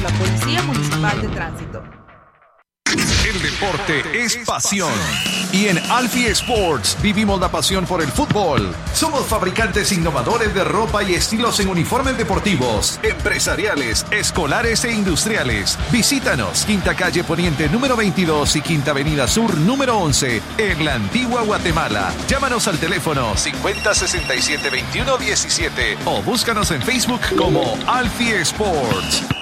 la Policía Municipal de Tránsito. El deporte es pasión. Y en Alfie Sports vivimos la pasión por el fútbol. Somos fabricantes innovadores de ropa y estilos en uniformes deportivos, empresariales, escolares e industriales. Visítanos, Quinta Calle Poniente número 22 y Quinta Avenida Sur número 11, en la Antigua Guatemala. Llámanos al teléfono 5067-2117 o búscanos en Facebook como Alfie Sports.